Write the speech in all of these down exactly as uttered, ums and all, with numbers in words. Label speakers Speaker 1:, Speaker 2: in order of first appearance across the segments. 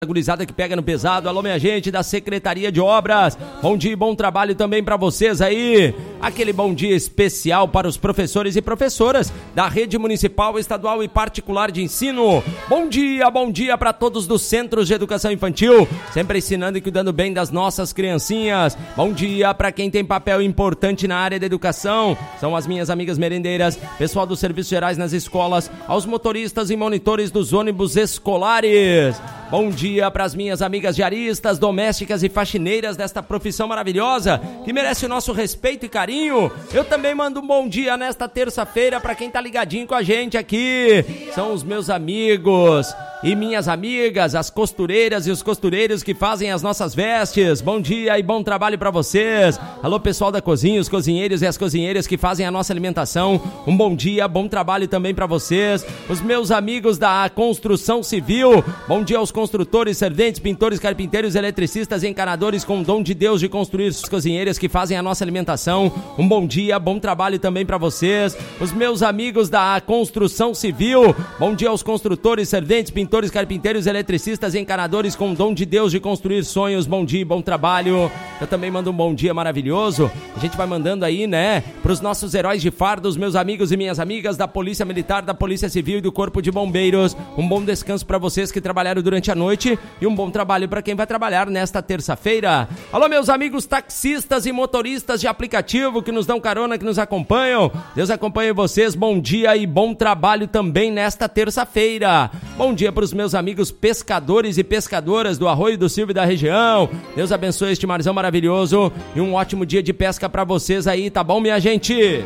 Speaker 1: gurizada que pega no pesado. Alô, minha gente da Secretaria de Obras, bom dia e bom trabalho também para vocês aí. Aquele bom dia especial para os professores e professoras da rede municipal, estadual e particular de ensino. Bom dia, bom dia para todos dos centros de educação infantil, sempre ensinando e cuidando bem das nossas criancinhas. Bom dia para quem tem papel importante na área da educação, são as minhas amigas merendeiras, pessoal dos serviços gerais nas escolas, aos motoristas e monitores dos ônibus escolares. Bom dia para as minhas amigas diaristas, domésticas e faxineiras desta profissão maravilhosa, que merece o nosso respeito e carinho. Eu também mando um bom dia nesta terça-feira para quem tá ligadinho com a gente aqui. São os meus amigos e minhas amigas, as costureiras e os costureiros que fazem as nossas vestes. Bom dia e bom trabalho para vocês. Alô, pessoal da cozinha, os cozinheiros e as cozinheiras que fazem a nossa alimentação. Um bom dia, bom trabalho também para vocês. Os meus amigos da construção civil. Bom dia aos construtores, serventes, pintores, carpinteiros, eletricistas e encanadores com o dom de Deus de construir, as cozinheiras que fazem a nossa alimentação. Um bom dia, bom trabalho também para vocês. Os meus amigos da construção civil. Bom dia aos construtores, serventes, pintores, carpinteiros, eletricistas e encanadores com o dom de Deus de construir sonhos. Bom dia, bom trabalho. Eu também mando um bom dia maravilhoso. A gente vai mandando aí, né, para os nossos heróis de farda, os meus amigos e minhas amigas da Polícia Militar, da Polícia Civil e do Corpo de Bombeiros. Um bom descanso para vocês que trabalharam durante a noite e um bom trabalho para quem vai trabalhar nesta terça-feira. Alô, meus amigos taxistas e motoristas de aplicativo que nos dão carona, que nos acompanham. Deus acompanhe vocês. Bom dia e bom trabalho também nesta terça-feira. Bom dia para os meus amigos pescadores e pescadoras do Arroio do Silva e da região. Deus abençoe este marzão maravilhoso e um ótimo dia de pesca para vocês aí, tá bom, minha gente?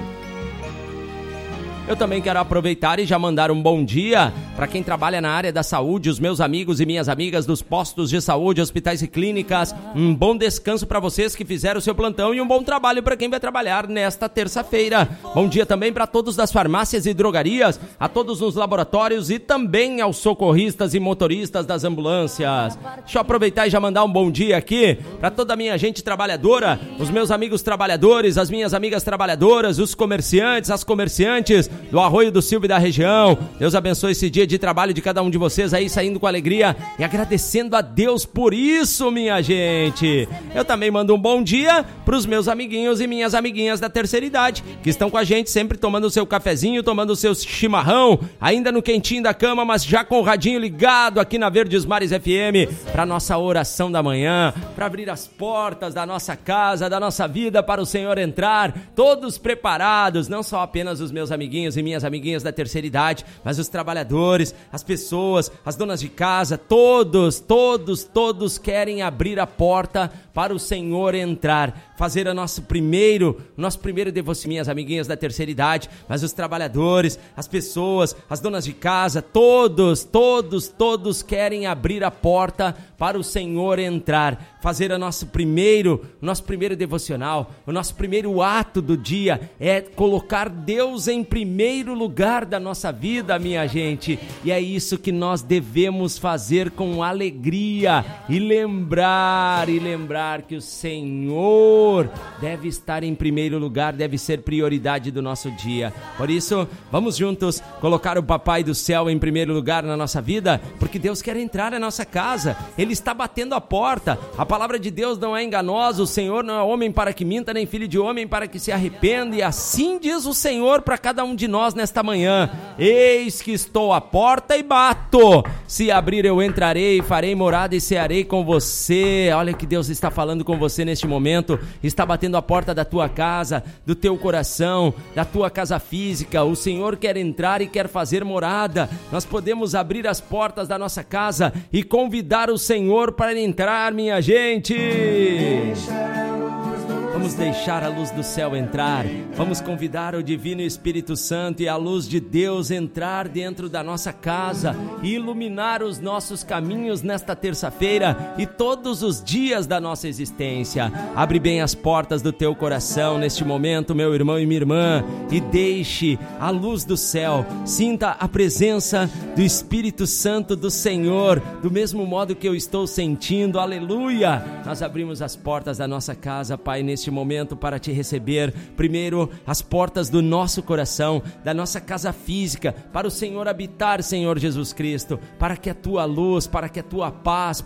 Speaker 1: Eu também quero aproveitar e já mandar um bom dia para quem trabalha na área da saúde, os meus amigos e minhas amigas dos postos de saúde, hospitais e clínicas. Um bom descanso para vocês que fizeram o seu plantão e um bom trabalho para quem vai trabalhar nesta terça-feira. Bom dia também para todos das farmácias e drogarias, a todos nos laboratórios e também aos socorristas e motoristas das ambulâncias. Deixa eu aproveitar e já mandar um bom dia aqui para toda a minha gente trabalhadora, os meus amigos trabalhadores, as minhas amigas trabalhadoras, os comerciantes, as comerciantes do Arroio do Silva e da região. Deus abençoe esse dia de trabalho de cada um de vocês aí, saindo com alegria e agradecendo a Deus por isso, minha gente. Eu também mando um bom dia para os meus amiguinhos e minhas amiguinhas da terceira idade, que estão com a gente sempre tomando o seu cafezinho, tomando o seu chimarrão, ainda no quentinho da cama, mas já com o radinho ligado aqui na Verdes Mares F M, para nossa oração da manhã, para abrir as portas da nossa casa, da nossa vida, para o Senhor entrar, todos preparados, não só apenas os meus amiguinhos e minhas amiguinhas da terceira idade, mas os trabalhadores, as pessoas, as donas de casa, todos, todos, todos querem abrir a porta para o Senhor entrar, fazer o nosso primeiro, nosso primeiro devoção, minhas amiguinhas da terceira idade, mas os trabalhadores, as pessoas, as donas de casa, todos, todos, todos querem abrir a porta para o Senhor entrar, fazer o nosso primeiro, nosso primeiro devocional, o nosso primeiro ato do dia é colocar Deus em primeiro lugar da nossa vida, minha gente, e é isso que nós devemos fazer com alegria e lembrar, e lembrar que o Senhor deve estar em primeiro lugar, deve ser prioridade do nosso dia. Por isso, vamos juntos colocar o Papai do Céu em primeiro lugar na nossa vida, porque Deus quer entrar na nossa casa, Ele está batendo a porta. A palavra de Deus não é enganosa, o Senhor não é homem para que minta, nem filho de homem para que se arrependa, e assim diz o Senhor para cada um de nós nesta manhã: eis que estou à porta e bato, se abrir eu entrarei, farei morada e cearei com você. Olha que Deus está falando com você neste momento, está batendo a porta da tua casa, do teu coração, da tua casa física. O Senhor quer entrar e quer fazer morada. Nós podemos abrir as portas da nossa casa e convidar o Senhor para entrar, minha gente. Vamos deixar a luz do céu entrar, vamos convidar o Divino Espírito Santo e a luz de Deus entrar dentro da nossa casa e iluminar os nossos caminhos nesta terça-feira e todos os dias da nossa existência. Abre bem as portas do teu coração neste momento, meu irmão e minha irmã, e deixe a luz do céu, sinta a presença do Espírito Santo do Senhor, do mesmo modo que eu estou sentindo. Aleluia! Nós abrimos as portas da nossa casa, Pai, neste momento para te receber. Primeiro, as portas do nosso coração, da nossa casa física, para o Senhor habitar, Senhor Jesus Cristo, para que a tua luz, para que a tua paz,